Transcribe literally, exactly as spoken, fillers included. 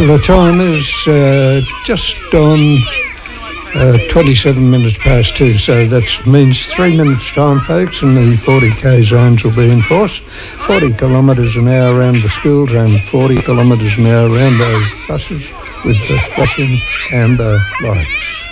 Well, the time is uh, just on uh, twenty-seven minutes past two, so that means three minutes time, folks, and the forty k zones will be in force. forty kilometres an hour around the schools and forty kilometres an hour around those buses with the flashing amber lights.